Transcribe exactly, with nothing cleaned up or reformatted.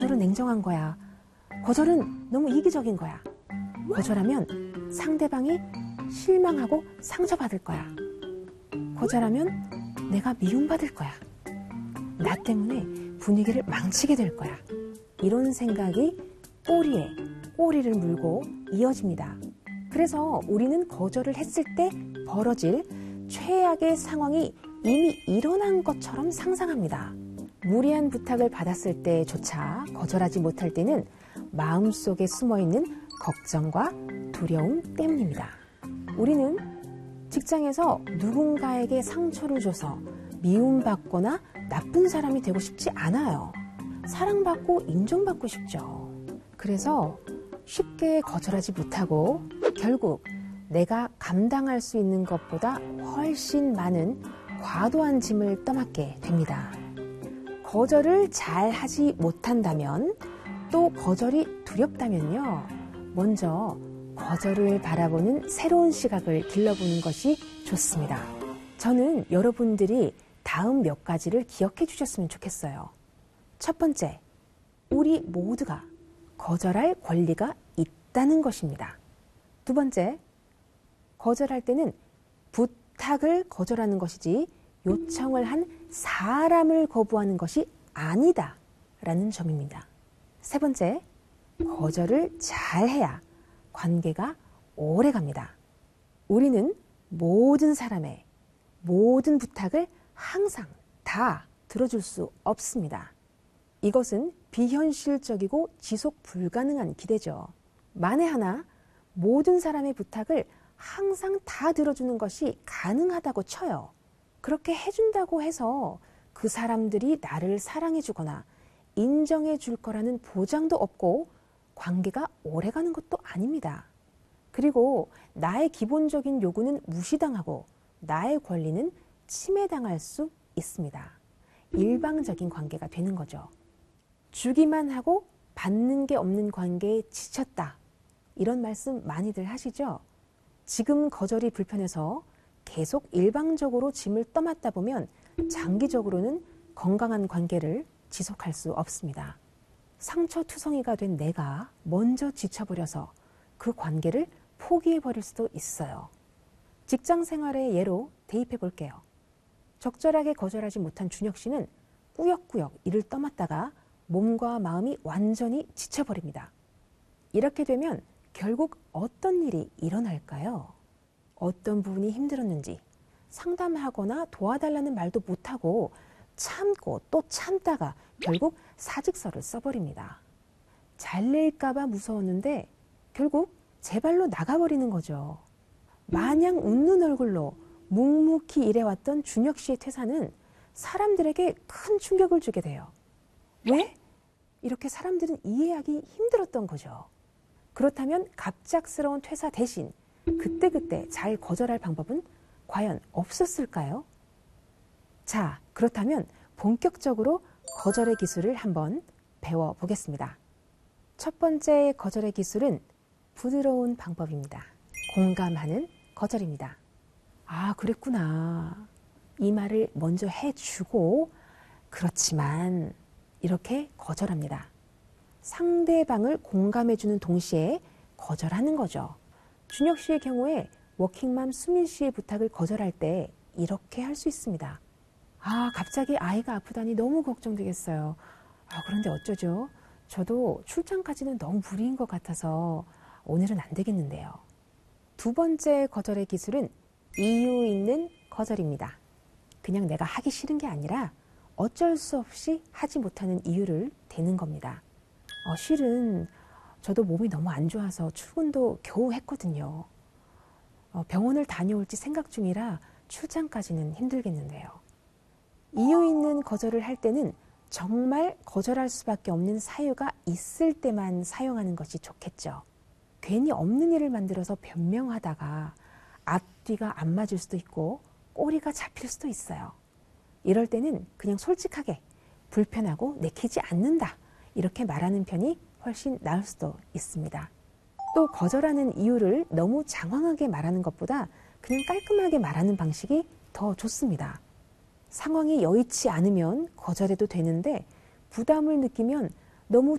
거절은 냉정한 거야. 거절은 너무 이기적인 거야. 거절하면 상대방이 실망하고 상처받을 거야. 거절하면 내가 미움받을 거야. 나 때문에 분위기를 망치게 될 거야. 이런 생각이 꼬리에 꼬리를 물고 이어집니다. 그래서 우리는 거절을 했을 때 벌어질 최악의 상황이 이미 일어난 것처럼 상상합니다. 무리한 부탁을 받았을 때조차 거절하지 못할 때는 마음속에 숨어있는 걱정과 두려움 때문입니다. 우리는 직장에서 누군가에게 상처를 줘서 미움받거나 나쁜 사람이 되고 싶지 않아요. 사랑받고 인정받고 싶죠. 그래서 쉽게 거절하지 못하고 결국 내가 감당할 수 있는 것보다 훨씬 많은 과도한 짐을 떠맡게 됩니다. 거절을 잘 하지 못한다면, 또 거절이 두렵다면요, 먼저 거절을 바라보는 새로운 시각을 길러보는 것이 좋습니다. 저는 여러분들이 다음 몇 가지를 기억해 주셨으면 좋겠어요. 첫 번째, 우리 모두가 거절할 권리가 있다는 것입니다. 두 번째, 거절할 때는 부탁을 거절하는 것이지 요청을 한 사람을 거부하는 것이 아니다 라는 점입니다. 세 번째, 거절을 잘해야 관계가 오래갑니다. 우리는 모든 사람의 모든 부탁을 항상 다 들어줄 수 없습니다. 이것은 비현실적이고 지속 불가능한 기대죠. 만에 하나 모든 사람의 부탁을 항상 다 들어주는 것이 가능하다고 쳐요. 그렇게 해준다고 해서 그 사람들이 나를 사랑해주거나 인정해줄 거라는 보장도 없고 관계가 오래가는 것도 아닙니다. 그리고 나의 기본적인 요구는 무시당하고 나의 권리는 침해당할 수 있습니다. 일방적인 관계가 되는 거죠. 주기만 하고 받는 게 없는 관계에 지쳤다. 이런 말씀 많이들 하시죠? 지금 거절이 불편해서 계속 일방적으로 짐을 떠맡다 보면 장기적으로는 건강한 관계를 지속할 수 없습니다. 상처투성이가 된 내가 먼저 지쳐버려서 그 관계를 포기해버릴 수도 있어요. 직장 생활의 예로 대입해 볼게요. 적절하게 거절하지 못한 준혁 씨는 꾸역꾸역 일을 떠맡다가 몸과 마음이 완전히 지쳐버립니다. 이렇게 되면 결국 어떤 일이 일어날까요? 어떤 부분이 힘들었는지 상담하거나 도와달라는 말도 못하고 참고 또 참다가 결국 사직서를 써버립니다. 잘릴까봐 무서웠는데 결국 제 발로 나가버리는 거죠. 마냥 웃는 얼굴로 묵묵히 일해왔던 준혁 씨의 퇴사는 사람들에게 큰 충격을 주게 돼요. 왜? 이렇게 사람들은 이해하기 힘들었던 거죠. 그렇다면 갑작스러운 퇴사 대신 그때그때 잘 거절할 방법은 과연 없었을까요? 자, 그렇다면 본격적으로 거절의 기술을 한번 배워보겠습니다. 첫 번째 거절의 기술은 부드러운 방법입니다. 공감하는 거절입니다. 아, 그랬구나. 이 말을 먼저 해주고, 그렇지만 이렇게 거절합니다. 상대방을 공감해주는 동시에 거절하는 거죠. 준혁 씨의 경우에 워킹맘 수민 씨의 부탁을 거절할 때 이렇게 할 수 있습니다. 아, 갑자기 아이가 아프다니 너무 걱정되겠어요. 아, 그런데 어쩌죠? 저도 출장까지는 너무 무리인 것 같아서 오늘은 안 되겠는데요. 두 번째 거절의 기술은 이유 있는 거절입니다. 그냥 내가 하기 싫은 게 아니라 어쩔 수 없이 하지 못하는 이유를 대는 겁니다. 어, 실은 저도 몸이 너무 안 좋아서 출근도 겨우 했거든요. 어, 병원을 다녀올지 생각 중이라 출장까지는 힘들겠는데요. 이유 있는 거절을 할 때는 정말 거절할 수밖에 없는 사유가 있을 때만 사용하는 것이 좋겠죠. 괜히 없는 일을 만들어서 변명하다가 앞뒤가 안 맞을 수도 있고 꼬리가 잡힐 수도 있어요. 이럴 때는 그냥 솔직하게 불편하고 내키지 않는다 이렇게 말하는 편이 훨씬 나을 수도 있습니다. 또 거절하는 이유를 너무 장황하게 말하는 것보다 그냥 깔끔하게 말하는 방식이 더 좋습니다. 상황이 여의치 않으면 거절해도 되는데 부담을 느끼면 너무